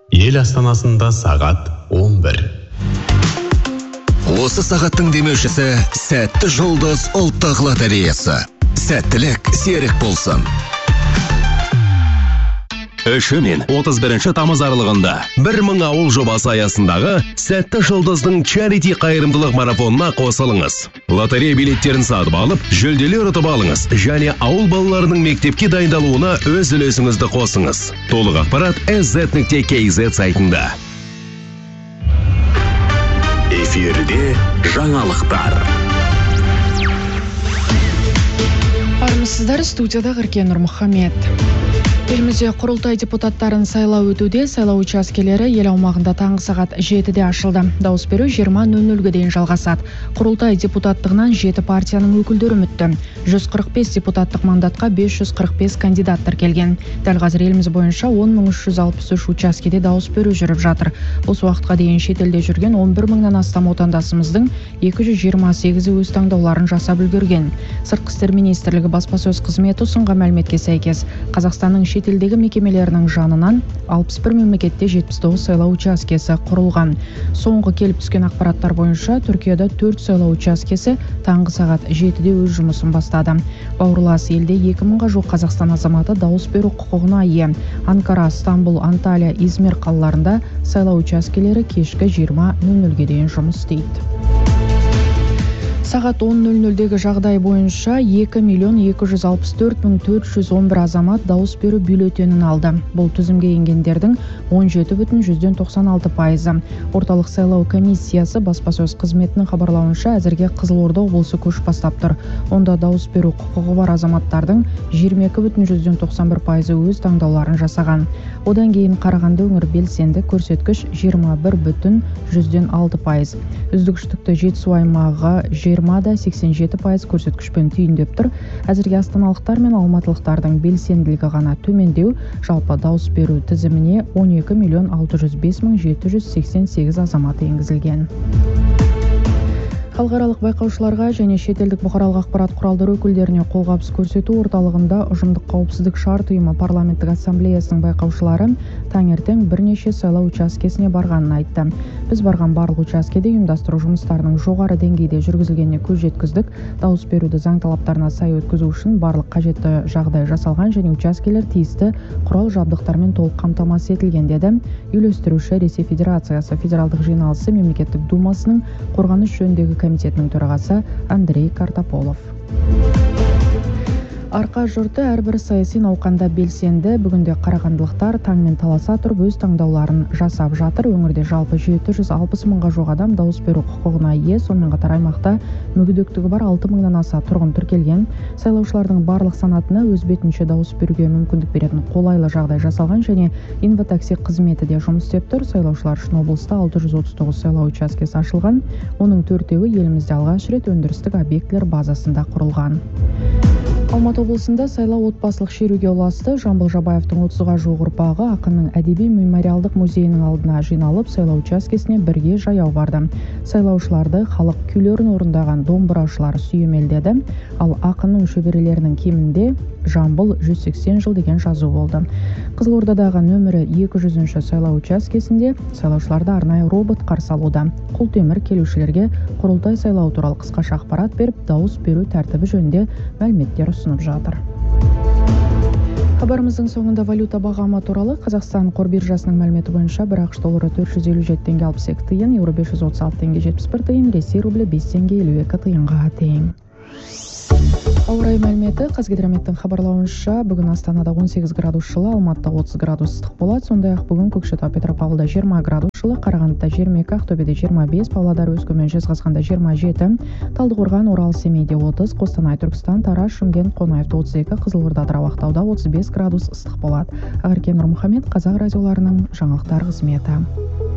Ел астанасында сағат 11. Осы сағаттың демеушісі Сәтті жұлдыз ұлттық лотереясы. Сәттілік серік болсын. 3 мен 31 тамыз аралығында 1000 ауыл жобасы аясындағы Сәтті жұлдыздың чарити қайырымдылық марафонына қосылыңыз. Лотерея билеттерін сатып алып, жүлделер ұтып алыңыз және ауыл балаларының мектепке дайындалуына өз үлесіңізді қосыңыз. Толық ақпарат sz.kz сайтында. Эфирде жаңалықтар. Армысыздар, студияда Ғыркен Нұрмұхамед. Елімізде құрылтай депутаттарын сайлау өтуде, сайлау учаскелері ел аумағында таңғы сағат 7-де ашылды. Дауыс беру 20:00-ге дейін жалғасады. Құрылтай депутаттығынан 7 партияның өкілдері үмітті. 145 депутаттық мандатқа 545 кандидат тіркелген. Дәл қазір еліміз бойынша 10.363 учаскеде дауыс беру жүріп жатыр. Осы уақытқа дейін шетелде жүрген 11.000-нан астам отандасымыздың 228-і өз таңдауларын жасап үлгерген. Сыртқы істер министрлігі баспасөз қызметі ұсынған мәліметке сәйкес, Қазақстанның шетелдегі мекемелерінің жанынан 61 мемлекетте 79 сайлау учаскесі құрылған. Соңғы келіп түскен ақпараттар бойынша Түркияда 4 сайлау учаскесі таңғы сағат 7-де өз жұмысын бастады. Бауырлас елде 2000-ға жуық Қазақстан азаматы дауыс беру құқығына ие. Анкара, Стамбул, Анталия, Измир қалаларында сайлау учаскелері кешкі 20:00-ге дейін жұмыс істейді. Сағат 10:00-дегі жағдай бойынша 2.264.411 азамат дауыс беру бюллетенін алды. Бұл тізімге енгендердің 17,96%. Орталық сайлау комиссиясы баспасөз қызметінің хабарлауынша әзірге Қызылорда облысы көш бастап тұр. Онда дауыс беру құқығы бар азаматтардың 22,91% өз таңдауларын жасаған. Одан кейін Қарағанды өңір белсенді, көрсеткіш 21,6%. Үздікшілікті Жетісу аймағы 20,87% көрсеткішпен түйіндеп тұр. Әзірге астаналықтар мен алматылықтардың белсенділігі ғана төмендеу, жалпы дауыс беру тізіміне 12.605.788 азамат енгізілген. Халықаралық байқаушыларға және шетелдік бұқаралық ақпарат құралдары өкілдеріне қолғабыс көрсету орталығында ұжымдық қауіпсіздік шарт ұйымы парламенттік ассамблеясының байқаушылары таңертең бірнеше сайлау учаскесіне барғанын айтты. Біз барған барлық учаскеде ұйымдастыру жұмыстарының жоғары деңгейде жүргізілгеніне көз жеткіздік. Дауыс беруді заң талаптарына сай өткізу үшін барлық қажетті жағдай жасалған және учаскелер тиісті құрал жабдықтармен толық қамтамасыз етілген, деді үйлестіруші Ресей Федерациясы Федералдық жиналысы Мемлекеттік думасының қорғаныс жөніндегі комитетінің төрағасы Андрей Картополов. Арқа жұрты әрбір саяси науқанда белсенді. Бүгінде қарағандылықтар таңмен таласа тұрып өз таңдауларын жасап жатыр. Өңірде жалпы 760 мыңға жуық адам дауыс беру құқығына ие. Сонымен қатар аймақта мүгедектігі бар 6000-нан аса тұрғын тіркелген. Сайлаушылардың барлық санатына өз бетінше дауыс беруге мүмкіндік беретін қолайлы жағдай жасалған және инватакси қызметі де жұмыс істеп тұр. Сайлаушылар үшін облыста 639 сайлау учаскесі ашылған. Оның 4-еуі елімізде алғаш рет өндірістік объектілер базасында құрылған. Алматы облысында сайлау отбасылық шеруге ұласты. Жамбыл Жабаевтың 30-ға жуық ұрпағы ақынның әдеби мемориалдық музейінің алдына жиналып, сайлау учаскесіне бірге жаяу барды. Сайлаушыларды халық күйлерін орындаған домбырашылар сүйемелдеді, ал ақынның шөберелерінің кемінде Жамбыл 180 жыл деген жазу болды. Қызылордадағы нөмірі 200-ші сайлау учаскесінде сайлаушыларды арнайы робот қарсы алуда. Құлтемір келушілерге құрылтай сайлау туралы қысқаша ақпарат беріп, дауыс беру тәртібі жөнінде мәліметтер ұсынып жатыр. Хабарымыздың соңында валюта бағамы туралы. Қазақстан қор биржасының мәліметі бойынша бір ақш доллары 457 теңге 62 тиын, еуро 536 теңге 71 тиын, Ресей рублі 5 теңге 52 тиынға тең. Ауа райы мәліметі. Қазгидрометтің хабарлауынша бүгін Астанада 18 градус жылы, Алматыда 30 градус ыстық болады. Сондай-ақ бүгін Көкшетау, Петропавлда 20 градус жылы, Қарағандыда 22, Ақтөбеде 25, Павлодар, Өскемен, Жезқазғанда 27, Талдықорған, Орал, Семейде 30, Қостанай, Түркістан, Тараз, Шымкент, Қонаевта 32, Қызылорда, Атырау, Ақтауда 35 градус ыстық болады. Ғыркен Нұрмұхамед, Қазақ радиоларының жаңалықтар қызметі.